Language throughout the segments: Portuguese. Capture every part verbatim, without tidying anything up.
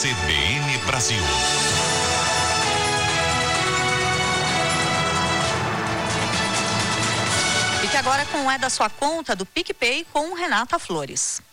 C B N Brasil. Fique agora com o É da Sua Conta do PicPay com Renata Flores.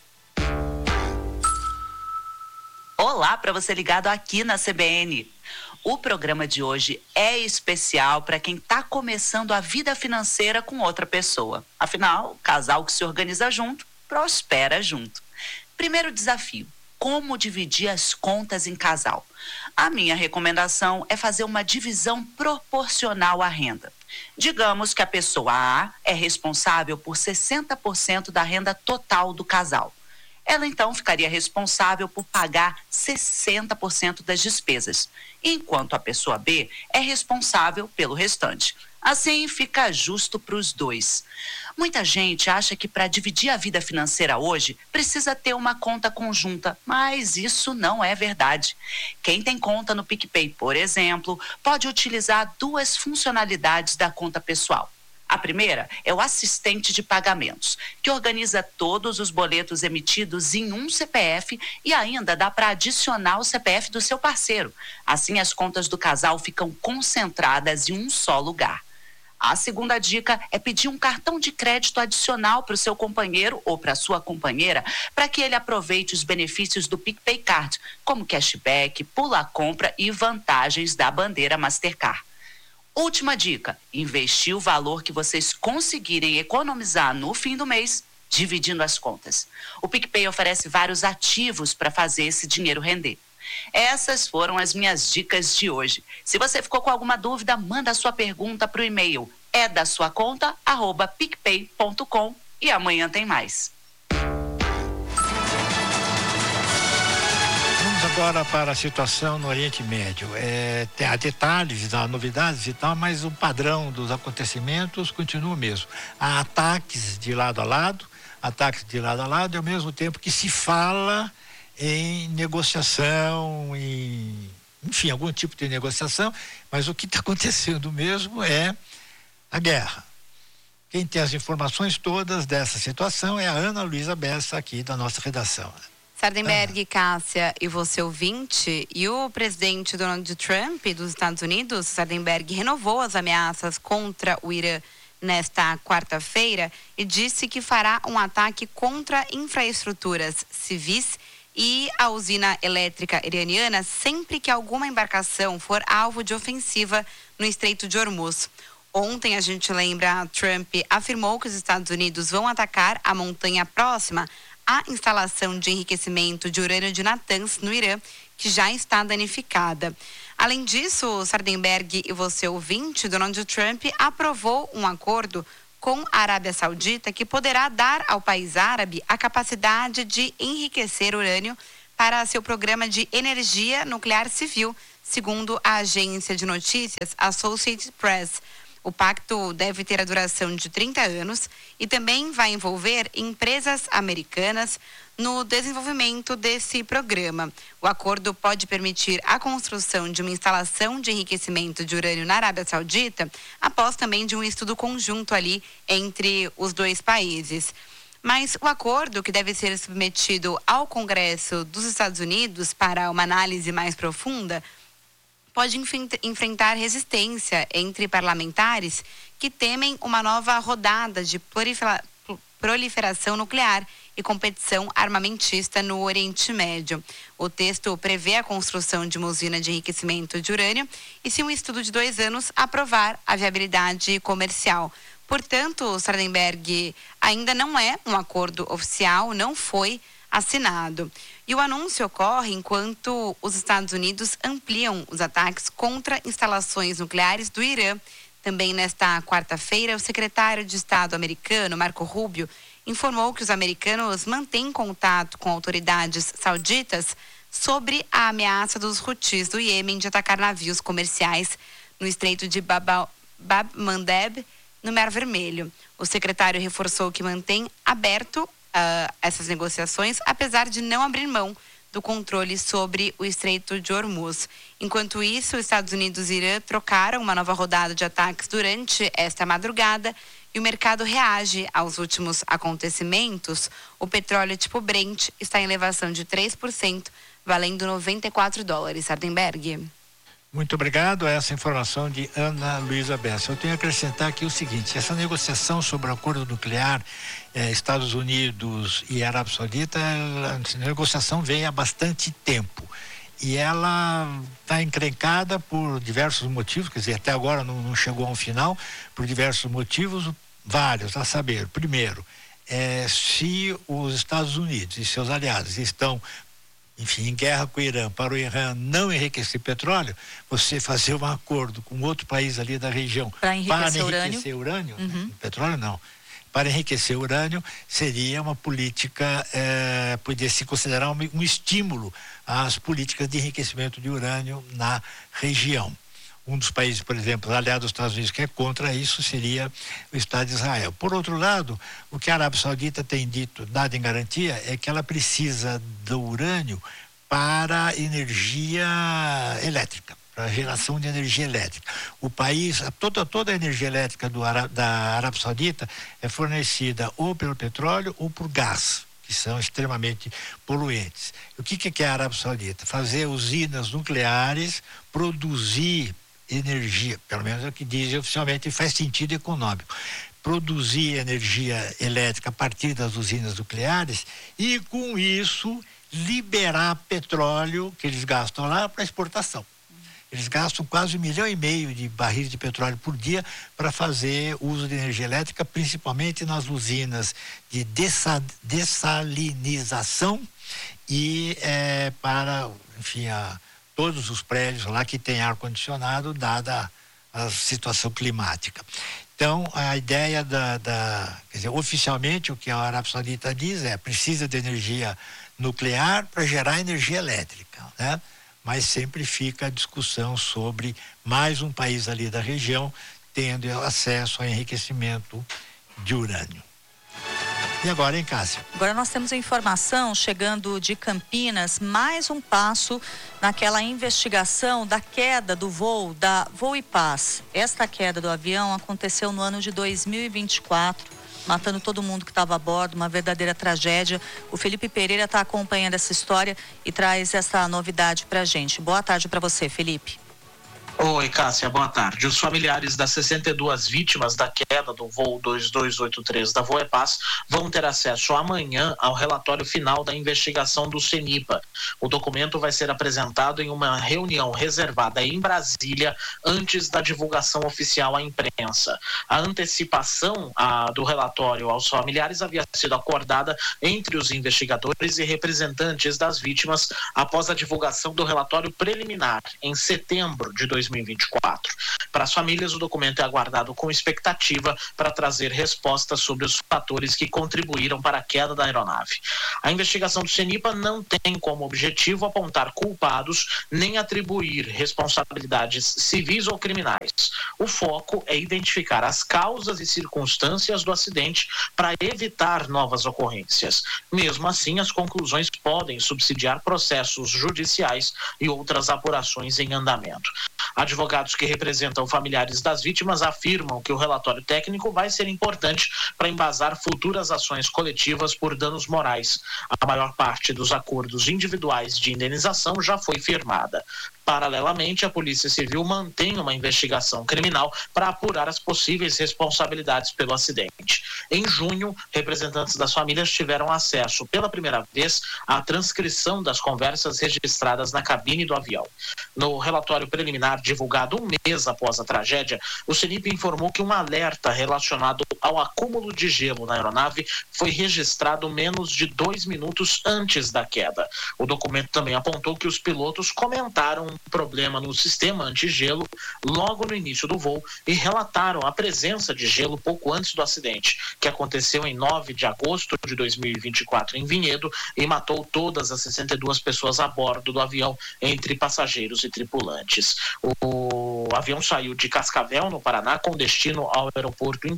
Olá para você ligado aqui na C B N. O programa de hoje é especial para quem está começando a vida financeira com outra pessoa. Afinal, casal que se organiza junto, prospera junto. Primeiro desafio: como dividir as contas em casal? A minha recomendação é fazer uma divisão proporcional à renda. Digamos que a pessoa A é responsável por sessenta por cento da renda total do casal. Ela então ficaria responsável por pagar sessenta por cento das despesas, enquanto a pessoa B é responsável pelo restante. Assim fica justo para os dois. Muita gente acha que para dividir a vida financeira hoje precisa ter uma conta conjunta, mas isso não é verdade. Quem tem conta no PicPay, por exemplo, pode utilizar duas funcionalidades da conta pessoal. A primeira é o assistente de pagamentos, que organiza todos os boletos emitidos em um C P F e ainda dá para adicionar o C P F do seu parceiro. Assim, as contas do casal ficam concentradas em um só lugar. A segunda dica é pedir um cartão de crédito adicional para o seu companheiro ou para a sua companheira, para que ele aproveite os benefícios do PicPay Card, como cashback, pula-compra e vantagens da bandeira Mastercard. Última dica: investir o valor que vocês conseguirem economizar no fim do mês, dividindo as contas. O PicPay oferece vários ativos para fazer esse dinheiro render. Essas foram as minhas dicas de hoje. Se você ficou com alguma dúvida, manda a sua pergunta para o e-mail é da sua conta arroba picpay ponto com e amanhã tem mais. Agora para a situação no Oriente Médio. É, tem, há detalhes, há novidades e tal, mas o padrão dos acontecimentos continua o mesmo. Há ataques de lado a lado, ataques de lado a lado, e ao mesmo tempo que se fala em negociação, em, enfim, algum tipo de negociação, mas o que está acontecendo mesmo é a guerra. Quem tem as informações todas dessa situação é a Ana Luísa Bessa, aqui da nossa redação. Sardenberg, Cássia e você ouvinte, e o presidente Donald Trump dos Estados Unidos, Sardenberg, renovou as ameaças contra o Irã nesta quarta-feira e disse que fará um ataque contra infraestruturas civis e a usina elétrica iraniana sempre que alguma embarcação for alvo de ofensiva no Estreito de Hormuz. Ontem, a gente lembra, Trump afirmou que os Estados Unidos vão atacar a montanha próxima a instalação de enriquecimento de urânio de Natanz, no Irã, que já está danificada. Além disso, Sardenberg e você ouvinte, Donald Trump aprovou um acordo com a Arábia Saudita que poderá dar ao país árabe a capacidade de enriquecer urânio para seu programa de energia nuclear civil, segundo a agência de notícias Associated Press. O pacto deve ter a duração de trinta anos e também vai envolver empresas americanas no desenvolvimento desse programa. O acordo pode permitir a construção de uma instalação de enriquecimento de urânio na Arábia Saudita, após também de um estudo conjunto ali entre os dois países. Mas o acordo, que deve ser submetido ao Congresso dos Estados Unidos para uma análise mais profunda, pode enfrentar resistência entre parlamentares que temem uma nova rodada de proliferação nuclear e competição armamentista no Oriente Médio. O texto prevê a construção de uma usina de enriquecimento de urânio e, se um estudo de dois anos aprovar a viabilidade comercial. Portanto, Sardenberg, ainda não é um acordo oficial, não foi assinado. E o anúncio ocorre enquanto os Estados Unidos ampliam os ataques contra instalações nucleares do Irã. Também nesta quarta-feira, o secretário de Estado americano, Marco Rubio, informou que os americanos mantêm contato com autoridades sauditas sobre a ameaça dos Houthis do Iêmen de atacar navios comerciais no Estreito de Bab el-Mandeb, no Mar Vermelho. O secretário reforçou que mantém aberto Uh, essas negociações, apesar de não abrir mão do controle sobre o Estreito de Hormuz. Enquanto isso, os Estados Unidos e Irã trocaram uma nova rodada de ataques durante esta madrugada e o mercado reage aos últimos acontecimentos. O petróleo tipo Brent está em elevação de três por cento valendo noventa e quatro dólares. Sardenberg. Muito obrigado a essa informação de Ana Luísa Bessa. Eu tenho a acrescentar aqui o seguinte: essa negociação sobre o acordo nuclear eh, Estados Unidos e Arábia Saudita, a negociação vem há bastante tempo e ela está encrencada por diversos motivos, quer dizer, até agora não, não chegou a um final, por diversos motivos, vários, a saber, primeiro, eh, se os Estados Unidos e seus aliados estão enfim, em guerra com o Irã, para o Irã não enriquecer petróleo, você fazer um acordo com outro país ali da região para enriquecer, para enriquecer urânio, urânio uhum. né? Petróleo não, para enriquecer urânio seria uma política, é, poderia se considerar um, um estímulo às políticas de enriquecimento de urânio na região. Um dos países, por exemplo, aliado aos Estados Unidos, que é contra isso, seria o Estado de Israel. Por outro lado, o que a Arábia Saudita tem dito, dado em garantia, é que ela precisa do urânio para energia elétrica, para a geração de energia elétrica. O país, toda, toda a energia elétrica do, da Arábia Saudita é fornecida ou pelo petróleo ou por gás, que são extremamente poluentes. O que, que é a Arábia Saudita? Fazer usinas nucleares, produzir energia, pelo menos é o que dizem oficialmente, faz sentido econômico, produzir energia elétrica a partir das usinas nucleares e com isso liberar petróleo que eles gastam lá para exportação. Eles gastam quase um milhão e meio de barris de petróleo por dia para fazer uso de energia elétrica, principalmente nas usinas de dessa, dessalinização e é, para, enfim, a todos os prédios lá que tem ar-condicionado, dada a situação climática. Então, a ideia da, da... Quer dizer, oficialmente, o que a Arábia Saudita diz é precisa de energia nuclear para gerar energia elétrica, né? Mas sempre fica a discussão sobre mais um país ali da região tendo acesso ao enriquecimento de urânio. E agora, hein, Cássia? Agora nós temos a informação chegando de Campinas, mais um passo naquela investigação da queda do voo da Voo e Paz. Esta queda do avião aconteceu no ano de dois mil e vinte e quatro, matando todo mundo que estava a bordo, uma verdadeira tragédia. O Felipe Pereira está acompanhando essa história e traz essa novidade para a gente. Boa tarde para você, Felipe. Oi, Cássia, boa tarde. Os familiares das sessenta e duas vítimas da queda do voo dois dois oito três da Voo e Paz vão ter acesso amanhã ao relatório final da investigação do CENIPA. O documento vai ser apresentado em uma reunião reservada em Brasília antes da divulgação oficial à imprensa. A antecipação a, do relatório aos familiares havia sido acordada entre os investigadores e representantes das vítimas após a divulgação do relatório preliminar em setembro de dois mil e vinte e quatro. Para as famílias, o documento é aguardado com expectativa para trazer respostas sobre os fatores que contribuíram para a queda da aeronave. A investigação do CENIPA não tem como objetivo apontar culpados nem atribuir responsabilidades civis ou criminais. O foco é identificar as causas e circunstâncias do acidente para evitar novas ocorrências. Mesmo assim, as conclusões podem subsidiar processos judiciais e outras apurações em andamento. Advogados que representam familiares das vítimas afirmam que o relatório técnico vai ser importante para embasar futuras ações coletivas por danos morais. A maior parte dos acordos individuais de indenização já foi firmada. Paralelamente, a Polícia Civil mantém uma investigação criminal para apurar as possíveis responsabilidades pelo acidente. Em junho, representantes das famílias tiveram acesso pela primeira vez à transcrição das conversas registradas na cabine do avião. No relatório preliminar divulgado um mês após a tragédia, o CENIPA informou que um alerta relacionado ao acúmulo de gelo na aeronave foi registrado menos de dois minutos antes da queda. O documento também apontou que os pilotos comentaram um problema no sistema antigelo logo no início do voo e relataram a presença de gelo pouco antes do acidente, que aconteceu em nove de agosto de dois mil e vinte e quatro em Vinhedo e matou todas as sessenta e duas pessoas a bordo do avião, entre passageiros e tripulantes. O avião saiu de Cascavel, no Paraná, com destino ao Aeroporto Internacional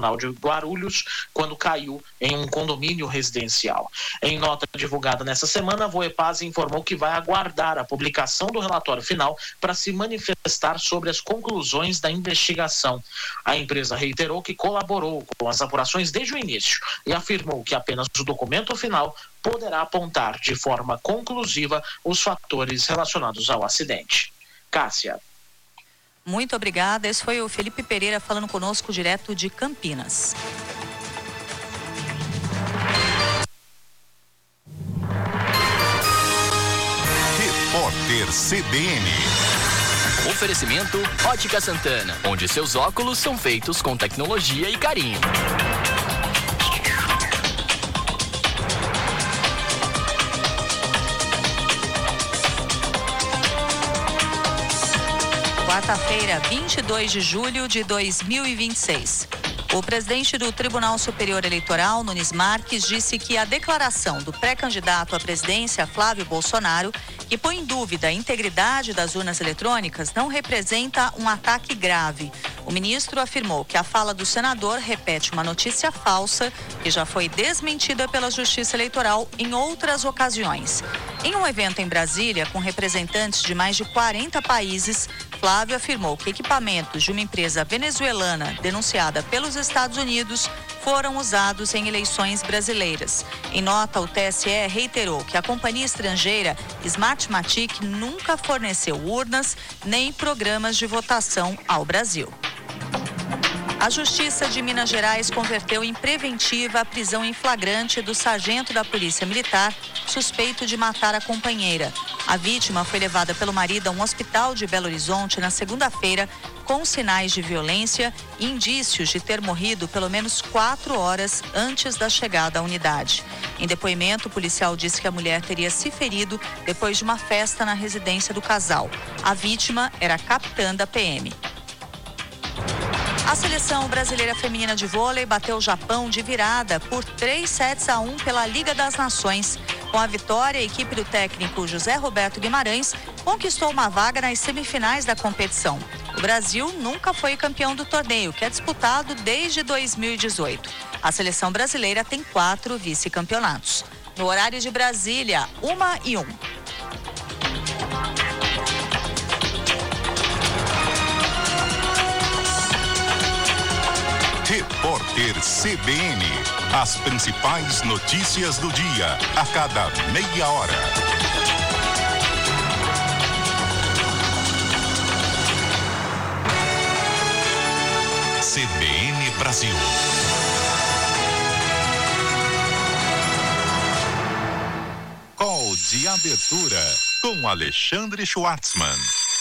Regional de Guarulhos, quando caiu em um condomínio residencial. Em nota divulgada nessa semana, a Voepaz informou que vai aguardar a publicação do relatório final para se manifestar sobre as conclusões da investigação. A empresa reiterou que colaborou com as apurações desde o início e afirmou que apenas o documento final poderá apontar de forma conclusiva os fatores relacionados ao acidente. Cássia. Muito obrigada. Esse foi o Felipe Pereira falando conosco direto de Campinas. Repórter C B N. Oferecimento Ótica Santana, onde seus óculos são feitos com tecnologia e carinho. Quarta-feira, vinte e dois de julho de dois mil e vinte e seis. O presidente do Tribunal Superior Eleitoral, Nunes Marques, disse que a declaração do pré-candidato à presidência, Flávio Bolsonaro, que põe em dúvida a integridade das urnas eletrônicas, não representa um ataque grave. O ministro afirmou que a fala do senador repete uma notícia falsa que já foi desmentida pela Justiça Eleitoral em outras ocasiões. Em um evento em Brasília, com representantes de mais de quarenta países, Flávio afirmou que equipamentos de uma empresa venezuelana denunciada pelos Estados Unidos foram usados em eleições brasileiras. Em nota, o T S E reiterou que a companhia estrangeira Smartmatic nunca forneceu urnas nem programas de votação ao Brasil. A Justiça de Minas Gerais converteu em preventiva a prisão em flagrante do sargento da Polícia Militar, suspeito de matar a companheira. A vítima foi levada pelo marido a um hospital de Belo Horizonte na segunda-feira, com sinais de violência e indícios de ter morrido pelo menos quatro horas antes da chegada à unidade. Em depoimento, o policial disse que a mulher teria se ferido depois de uma festa na residência do casal. A vítima era capitã da P M. A seleção brasileira feminina de vôlei bateu o Japão de virada por três sets a um pela Liga das Nações. Com a vitória, a equipe do técnico José Roberto Guimarães conquistou uma vaga nas semifinais da competição. O Brasil nunca foi campeão do torneio, que é disputado desde dois mil e dezoito. A seleção brasileira tem quatro vice-campeonatos. No horário de Brasília, uma e um. Repórter C B N. As principais notícias do dia, a cada meia hora. C B N Brasil. Call de abertura com Alexandre Schwartzman.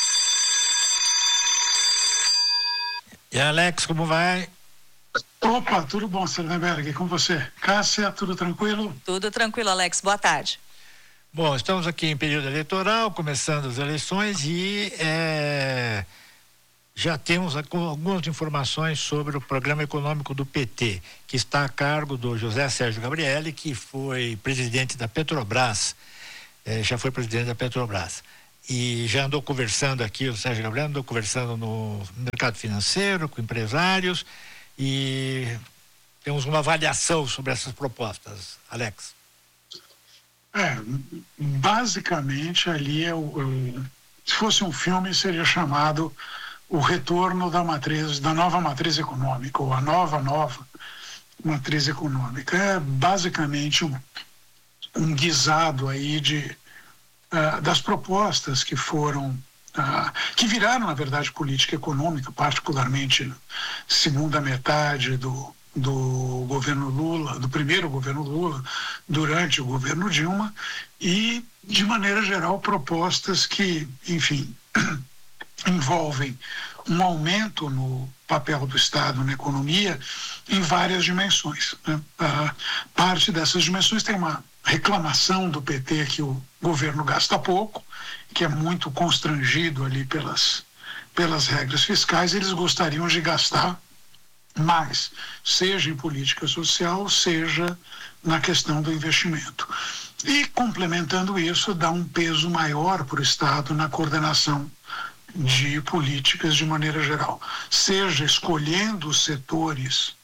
E Alex, como vai? Opa, tudo bom, Sardenberg, com você? Cássia, tudo tranquilo? Tudo tranquilo, Alex. Boa tarde. Bom, estamos aqui em período eleitoral, começando as eleições e é, já temos algumas informações sobre o programa econômico do P T, que está a cargo do José Sérgio Gabrielli, que foi presidente da Petrobras, é, já foi presidente da Petrobras. E já andou conversando aqui, o Sérgio Gabrielli andou conversando no mercado financeiro, com empresários, e temos uma avaliação sobre essas propostas. Alex. É, basicamente ali, é o, o, se fosse um filme, seria chamado O Retorno da Matriz, da Nova Matriz Econômica, ou a Nova Nova Matriz Econômica. É basicamente um, um guisado aí de, uh, das propostas que foram Ah, que viraram, na verdade, política econômica, particularmente na segunda metade do, do governo Lula, do primeiro governo Lula, durante o governo Dilma, e, de maneira geral, propostas que, enfim, envolvem um aumento no papel do Estado na economia em várias dimensões, né? Ah, parte dessas dimensões tem uma reclamação do P T que o governo gasta pouco, que é muito constrangido ali pelas, pelas regras fiscais. Eles gostariam de gastar mais, seja em política social, seja na questão do investimento. E, complementando isso, dá um peso maior para o Estado na coordenação de políticas de maneira geral, seja escolhendo os setores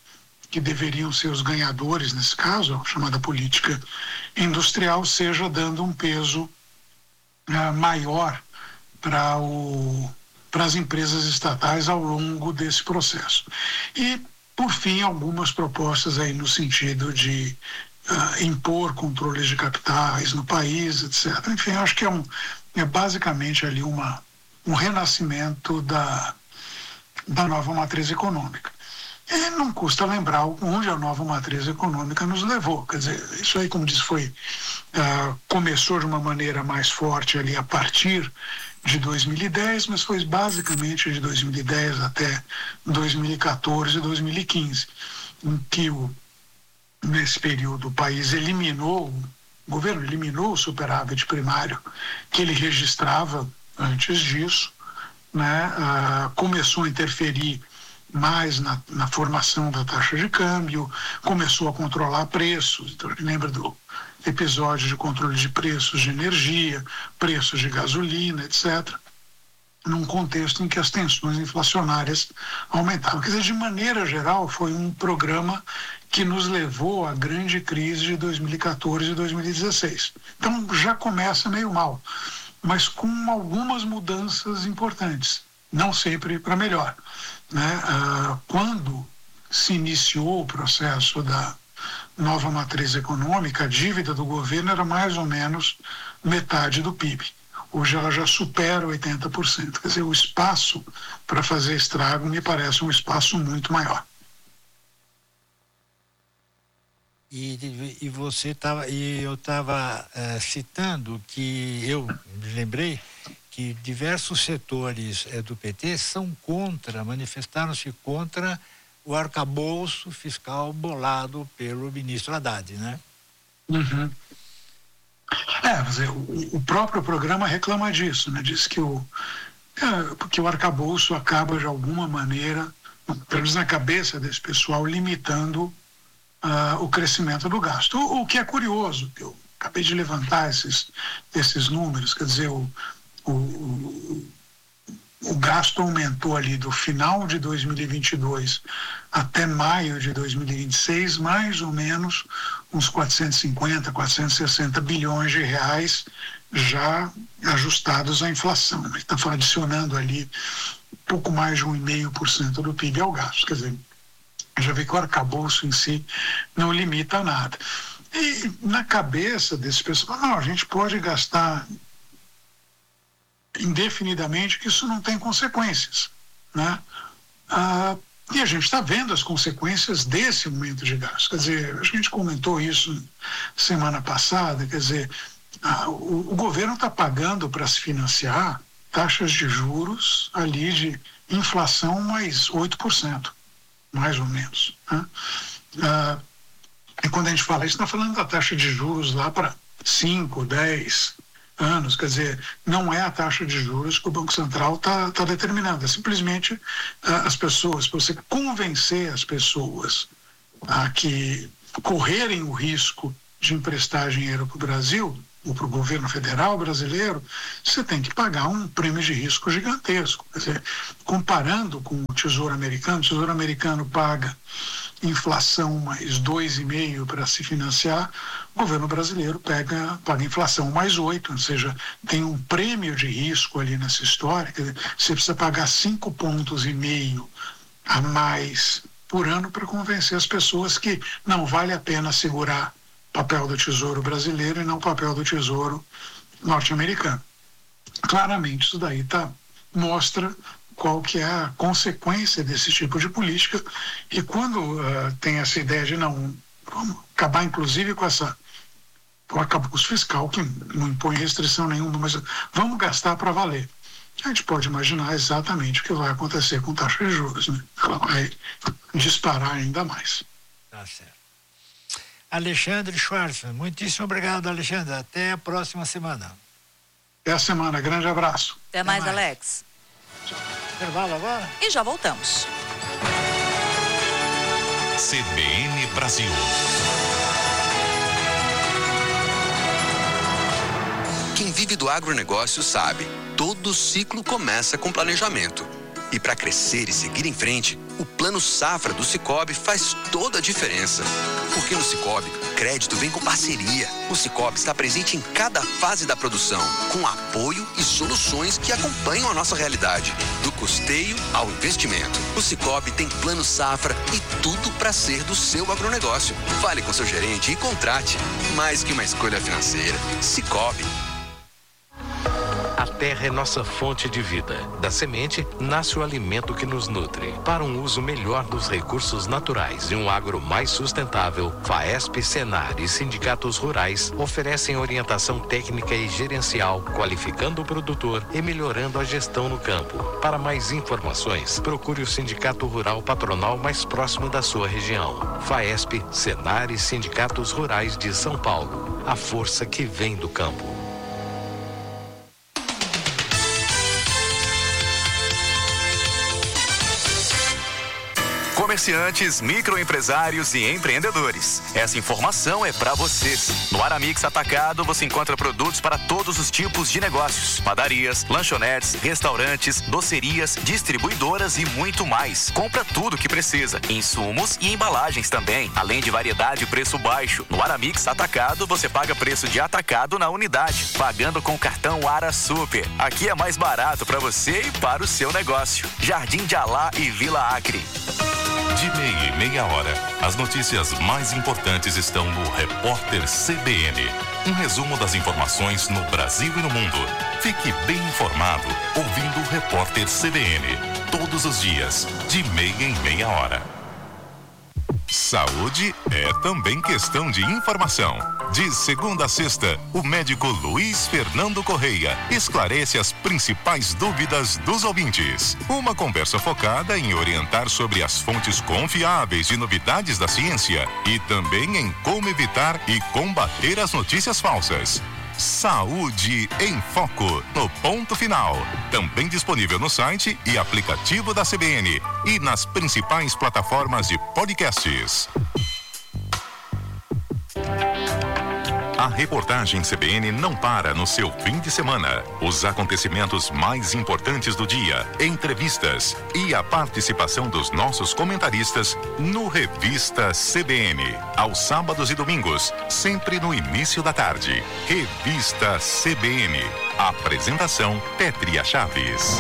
que deveriam ser os ganhadores nesse caso, a chamada política industrial, seja dando um peso uh, maior para o para as empresas estatais ao longo desse processo. E, por fim, algumas propostas aí no sentido de uh, impor controles de capitais no país, etcétera. Enfim, acho que é, um, é basicamente ali uma, um renascimento da, da nova matriz econômica. E não custa lembrar onde a nova matriz econômica nos levou. Quer dizer, isso aí, como disse, foi, uh, começou de uma maneira mais forte ali a partir de dois mil e dez, mas foi basicamente de dois mil e dez até dois mil e quatorze e dois mil e quinze, em que o, nesse período o país eliminou, o governo eliminou o superávit primário que ele registrava antes disso, né? Ah, começou a interferir mais na, na formação da taxa de câmbio, começou a controlar preços. Então, lembra do episódio de controle de preços de energia, preços de gasolina, etcétera, num contexto em que as tensões inflacionárias aumentavam. Quer dizer, de maneira geral, foi um programa que nos levou à grande crise de dois mil e quatorze e dois mil e dezesseis. Então, já começa meio mal, mas com algumas mudanças importantes, não sempre para melhor, né? Ah, quando se iniciou o processo da nova matriz econômica, a dívida do governo era mais ou menos metade do P I B. Hoje ela já supera oitenta por cento. Quer dizer, o espaço para fazer estrago me parece um espaço muito maior. E, e você estava, e eu estava uh, citando que eu me lembrei que diversos setores uh, do P T são contra, manifestaram-se contra o arcabouço fiscal bolado pelo ministro Haddad, né? Uhum. É, dizer, o, o próprio programa reclama disso, né? Diz que o, é, porque o arcabouço acaba de alguma maneira, pelo menos na cabeça desse pessoal, limitando uh, o crescimento do gasto. O, o que é curioso, que eu acabei de levantar esses, esses números, quer dizer, o, o, o O gasto aumentou ali do final de dois mil e vinte e dois até maio de dois mil e vinte e seis, mais ou menos uns quatrocentos e cinquenta, quatrocentos e sessenta bilhões de reais já ajustados à inflação. Ele está adicionando ali pouco mais de um vírgula cinco por cento do P I B ao gasto. Quer dizer, já vê que o arcabouço em si não limita nada. E na cabeça desse pessoal, não, a gente pode gastar indefinidamente, que isso não tem consequências, né? Ah, e a gente está vendo as consequências desse aumento de gasto. Quer dizer, a gente comentou isso semana passada, quer dizer, ah, o, o governo está pagando para se financiar taxas de juros ali de inflação mais oito por cento, mais ou menos, né? Ah, e quando a gente fala isso, está falando da taxa de juros lá para cinco, dez anos, quer dizer, não é a taxa de juros que o Banco Central está tá determinando, é simplesmente uh, as pessoas, para você convencer as pessoas a que correrem o risco de emprestar dinheiro para o Brasil, ou para o governo federal brasileiro, você tem que pagar um prêmio de risco gigantesco. Quer dizer, comparando com o Tesouro Americano, o Tesouro Americano paga inflação mais dois vírgula cinco para se financiar, o governo brasileiro pega, paga inflação mais oito, ou seja, tem um prêmio de risco ali nessa história. Quer dizer, você precisa pagar cinco pontos e meio a mais por ano para convencer as pessoas que não vale a pena segurar papel do Tesouro brasileiro e não papel do Tesouro norte-americano. Claramente isso daí tá, mostra qual que é a consequência desse tipo de política, e quando uh, tem essa ideia de não, vamos acabar inclusive com essa, o arcabouço fiscal, que não impõe restrição nenhuma, mas vamos gastar para valer. A gente pode imaginar exatamente o que vai acontecer com taxa de juros, né? Ela vai disparar ainda mais. Tá certo. Alexandre Schwartzman, muitíssimo obrigado, Alexandre. Até a próxima semana. Até a semana. Grande abraço. Até, Até mais, mais, Alex. Intervalo agora? E já voltamos. C B N Brasil. Quem vive do agronegócio sabe, todo ciclo começa com planejamento. E para crescer e seguir em frente, o Plano Safra do Sicoob faz toda a diferença. Porque no Sicoob, crédito vem com parceria. O Sicoob está presente em cada fase da produção, com apoio e soluções que acompanham a nossa realidade. Do custeio ao investimento. O Sicoob tem Plano Safra e tudo para ser do seu agronegócio. Fale com seu gerente e contrate. Mais que uma escolha financeira. Sicoob. A terra é nossa fonte de vida. Da semente, nasce o alimento que nos nutre. Para um uso melhor dos recursos naturais e um agro mais sustentável, FAESP, Senar e sindicatos rurais oferecem orientação técnica e gerencial, qualificando o produtor e melhorando a gestão no campo. Para mais informações, procure o Sindicato Rural Patronal mais próximo da sua região. FAESP, Senar e sindicatos rurais de São Paulo. A força que vem do campo. Comerciantes, microempresários e empreendedores. Essa informação é para vocês. No Aramix Atacado você encontra produtos para todos os tipos de negócios. Padarias, lanchonetes, restaurantes, docerias, distribuidoras e muito mais. Compra tudo o que precisa. Insumos e embalagens também. Além de variedade e preço baixo. No Aramix Atacado você paga preço de atacado na unidade. Pagando com o cartão Ara Super. Aqui é mais barato para você e para o seu negócio. Jardim de Alá e Vila Acre. De meia e meia hora, as notícias mais importantes estão no Repórter C B N. Um resumo das informações no Brasil e no mundo. Fique bem informado ouvindo o Repórter C B N. Todos os dias, de meia em meia hora. Saúde é também questão de informação. De segunda a sexta, o médico Luiz Fernando Correia esclarece as principais dúvidas dos ouvintes. Uma conversa focada em orientar sobre as fontes confiáveis de novidades da ciência e também em como evitar e combater as notícias falsas. Saúde em Foco, no ponto final. Também disponível no site e aplicativo da C B N e nas principais plataformas de podcasts. A reportagem C B N não para no seu fim de semana. Os acontecimentos mais importantes do dia, entrevistas e a participação dos nossos comentaristas no Revista C B N. Aos sábados e domingos, sempre no início da tarde. Revista C B N. Apresentação Pétria Chaves.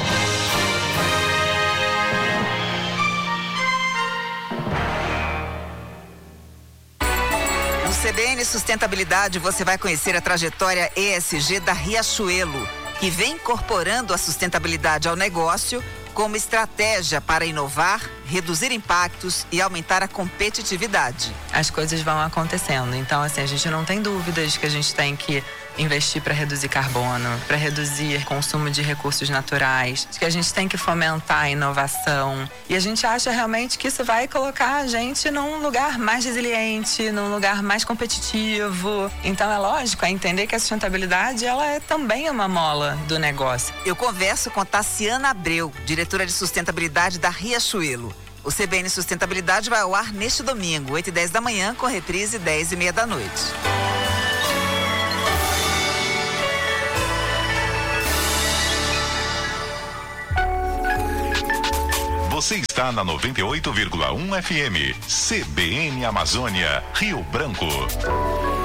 No C B N Sustentabilidade você vai conhecer a trajetória E S G da Riachuelo, que vem incorporando a sustentabilidade ao negócio como estratégia para inovar, reduzir impactos e aumentar a competitividade. As coisas vão acontecendo, então assim, a gente não tem dúvidas que a gente tem que investir para reduzir carbono, para reduzir consumo de recursos naturais, que a gente tem que fomentar a inovação. E a gente acha realmente que isso vai colocar a gente num lugar mais resiliente, num lugar mais competitivo. Então é lógico, é entender que a sustentabilidade ela é também uma mola do negócio. Eu converso com Tassiana Abreu, diretora de sustentabilidade da Riachuelo. O C B N Sustentabilidade vai ao ar neste domingo, oito e dez da manhã, com reprise dez e meia da noite. Você está na noventa e oito vírgula um F M, C B N Amazônia, Rio Branco.